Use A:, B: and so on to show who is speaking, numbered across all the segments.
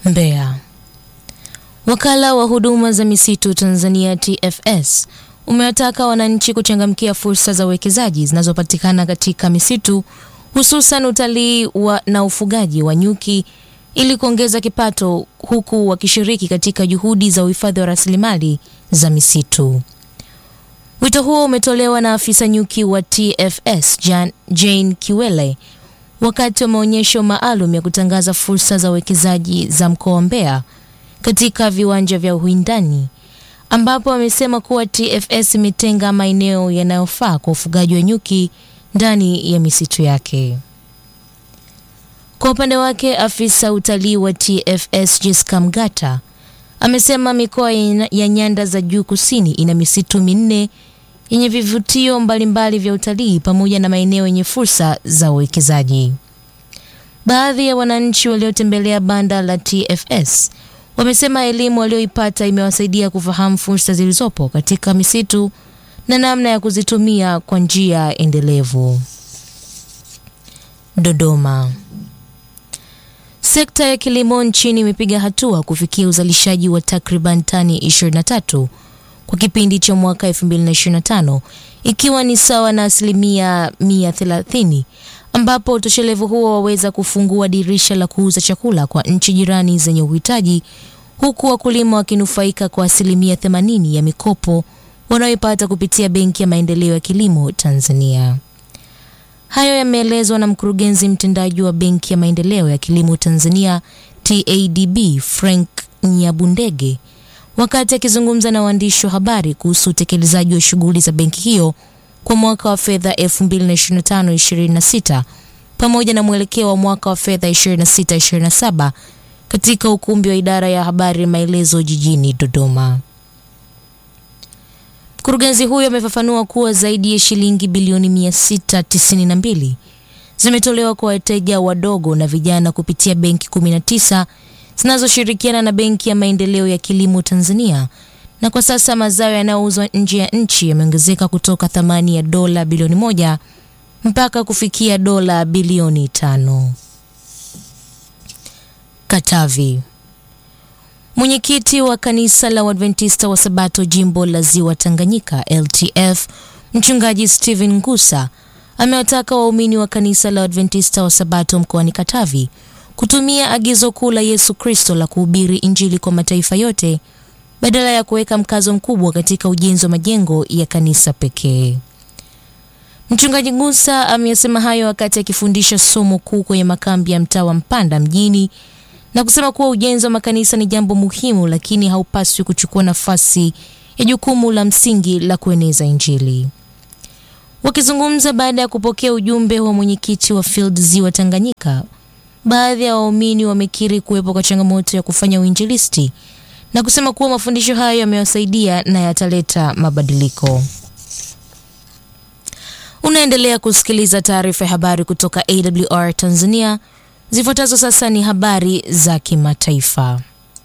A: Mbeya. Wakala wa huduma za misitu Tanzania TFS umewataka wananchi kuchangamkia fursa za uwekezaji zinazopatikana katika misitu, hususan utalii na ufugaji wa nyuki ili kuongeza kipato, huku wakishiriki katika juhudi za uhifadhi wa rasilimali za misitu. Wito huo umetolewa na afisa nyuki wa TFS Jane Kiwele wakati wa maonyesho maalum ya kutangaza fursa za uwekezaji za mkoa wa Mbeya katika viwanja vya Uwindani, ambapo amesema kuwa TFS imetenga maeneo yanayofaa kwa ufugaji wa nyuki ndani ya misitu yake. Kwa upande wake, afisa utalii wa TFS Jessica Mgata amesema mikoa ya nyanda za juu kusini ina misitu 4 yenye vivutio mbalimbali vya utalii pamoja na maeneo yenye fursa za uwekezaji. Baadhi ya wananchi waliotembelea banda la TFS wamesema elimu walioipata imewasaidia kufahamu fursa zilizopo katika misitu na namna ya kuzitumia kwa njia endelevu. Dodoma. Sekta ya kilimo nchini imepiga hatua kufikia uzalishaji wa takriban tani 23 kwa kipindi cha mwaka 2025, ikiwa ni sawa na 130%, ambapo utoshelevu huo waweza kufungua dirisha la kuuza chakula kwa nchi jirani zenye uhitaji, huku wakulima wakinufaika kwa 80% ya mikopo wanayoipata kupitia Benki ya Maendeleo ya Kilimo Tanzania. Hayo yameelezwa na mkurugenzi mtendaji wa Benki ya Maendeleo ya Kilimo Tanzania TADB Frank Nyabundege wakati akizungumza na waandishi wa habari kuhusu utekelezaji wa shughuli za benki hiyo kwa mwaka wa fedha 2025-26 pamoja na mwelekeo wa mwaka wa fedha 26-27 katika ukumbi wa idara ya habari Maelezo jijini Dodoma. Mkurugenzi huyo amefafanua kuwa zaidi ya shilingi bilioni 692 zimetolewa kwa wateja wadogo na vijana kupitia benki 19 zinazoshirikiana na Benki ya Maendeleo ya Kilimo Tanzania, na kwa sasa mazao yanayouzwa nje ya nchi yameongezeka kutoka thamani ya dola bilioni 1 mpaka kufikia dola bilioni 5. Katavi. Mwenyekiti wa kanisa la Waadventista wa Sabato jimbo la Ziwa Tanganyika LTF, Mchungaji Steven Ngusa, amewataka waumini wa kanisa la Waadventista wa Sabato mkoani Katavi kutumia agizo kuu la Yesu Kristo la kuhubiri Injili kwa mataifa yote badala ya kuweka mkazo mkubwa katika ujenzi wa majengo ya kanisa pekee. Mchungaji Ngusa amesema hayo wakati akifundisha somo kuu kwenye makambi ya mtaa wa Mpanda mjini, na kusema kuwa ujenzi wa makanisa ni jambo muhimu, lakini haupaswi kuchukua nafasi ya jukumu la msingi la kueneza Injili. Wakizungumza baada ya kupokea ujumbe wa mwenyekiti wa Field Ziwa Tanganyika, baadhi ya waumini wamekiri kuwepo kwa changamoto ya kufanya uinjilisti na kusema kuwa mafundisho hayo yamewasaidia na yataleta mabadiliko. Unaendelea kusikiliza taarifa ya habari kutoka AWR Tanzania. Zifuatazo sasa ni habari za kimataifa.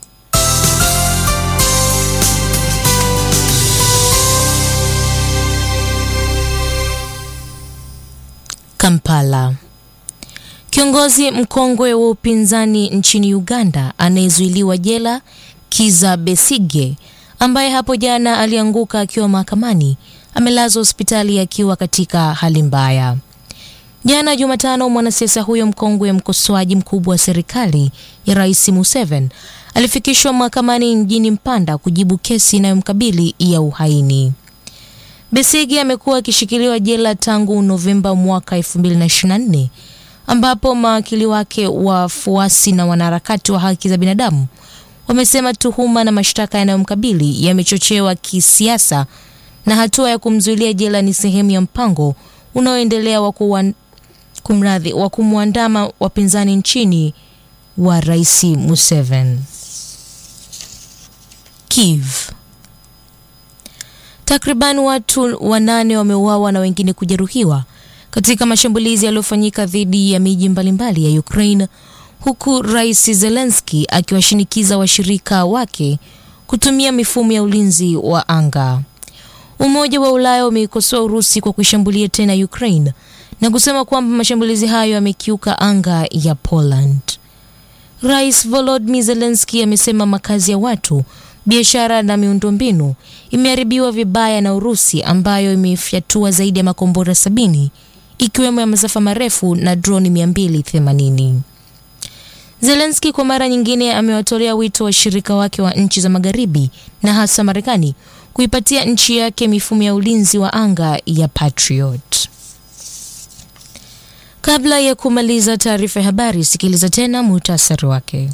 A: Kampala. Kiongozi mkongwe wa upinzani nchini Uganda anayezuiliwa jela, Kizza Besigye, ambaye hapo jana alianguka akiwa mahakamani, amelazwa hospitali akiwa katika hali mbaya. Jana Jumatano, mwanasiasa huyo mkongwe, mkosoaji mkubwa wa serikali ya Rais Museveni, alifikishwa mahakamani mjini Mpanda kujibu kesi inayomkabili ya uhaini. Besigye amekuwa akishikiliwa jela tangu Novemba mwaka 2024, ambapo mawakili wake, wafuasi na wanaharakati wa haki za binadamu wamesema tuhuma na mashtaka yanayomkabili yamechochewa kisiasa na hatua ya kumzuilia jela ni sehemu ya mpango unaoendelea wa kumwandama wapinzani nchini wa Rais Museveni. Kiev. Takriban watu 8 wameuawa na wengine kujeruhiwa katika mashambulizi yaliyofanyika dhidi ya miji mbalimbali ya Ukraine, huku Rais Zelensky akiwashinikiza washirika wake kutumia mifumo ya ulinzi wa anga. Umoja wa Ulaya umeikosoa Urusi kwa kushambulia tena Ukraine na kusema kwamba mashambulizi hayo yamekiuka anga ya Poland. Rais Volodymyr Zelensky amesema makazi ya watu, biashara na miundombinu imeharibiwa vibaya na Urusi ambayo imefyatua zaidi ya makombora 70 ikiwemo ya masafa marefu na droni 280. Zelensky kwa mara nyingine amewatolea wito washirika wake wa nchi za magharibi na hasa Marekani kuipatia nchi yake mifumo ya ulinzi wa anga ya Patriot. Kabla ya kumaliza taarifa ya habari, sikiliza tena muhtasari wake.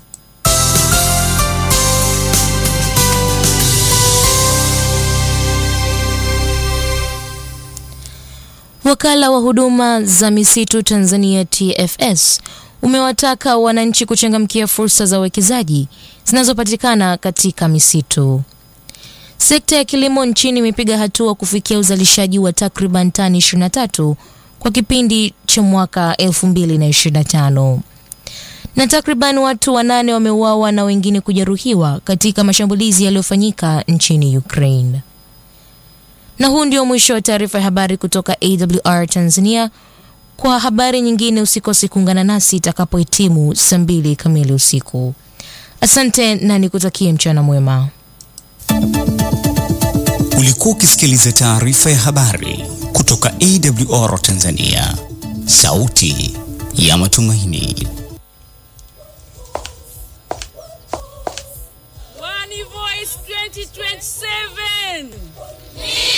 A: Wakala wa huduma za misitu Tanzania TFS umewataka wananchi kuchangamkia fursa za uwekezaji zinazopatikana katika misitu. Sekta ya kilimo nchini imepiga hatua kufikia uzalishaji wa takriban tani 23 kwa kipindi cha mwaka 2025. Na takriban watu 8 wameuawa na wengine kujeruhiwa katika mashambulizi yaliyofanyika nchini Ukraine. Na huu ndio mwisho wa taarifa ya habari kutoka AWR Tanzania. Kwa habari nyingine usikose kuungana nasi itakapohitimu saa 2 kamili usiku. Asante na nikutakie mchana mwema.
B: Ulikuwa ukisikiliza taarifa ya habari kutoka AWR Tanzania, sauti ya matumaini.
C: One Voice 2027.